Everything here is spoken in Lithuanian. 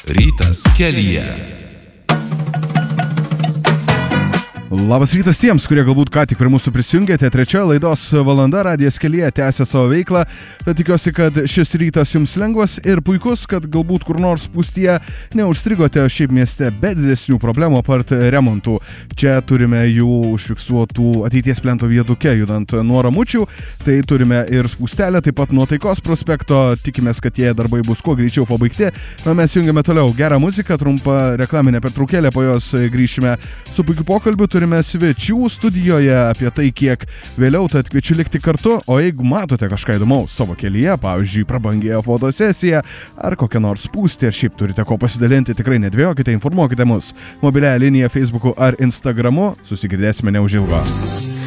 Rytas kelyje. Labas rytas tiems, kurie galbūt ką tik prie mūsų prisijungėte. Trečioji laidos valanda Radijas kelyje tęsia savo veiklą. Tad tikiuosi, kad šis rytas jums lengvas ir puikus, kad galbūt kur nors spūstyje neužstrigote šiaip mieste be didesnių problemų apart remontų. Čia turime jų užfiksuotų ateities plento vietuke judant nuo Ramučių. Tai turime ir spūstelę, taip pat nuo Taikos prospekto. Tikimės, kad tie darbai bus kuo greičiau pabaigti. Na, mes jungiame toliau gerą muziką, trumpą reklaminę pertraukėlę, po jos grįšime su puikiu pokalbiu. Turime svečių studijoje apie tai kiek vėliau, tad kviečiu likti kartu, o jeigu matote kažką įdomaus savo kelyje, pavyzdžiui, prabangėją fotosesiją ar kokią nors spūstį, ar šiaip turite ko pasidalinti, tikrai nedvejokite, informuokite mus mobiliąją liniją Facebook'u ar Instagram'u, susigirdėsime neužilgo.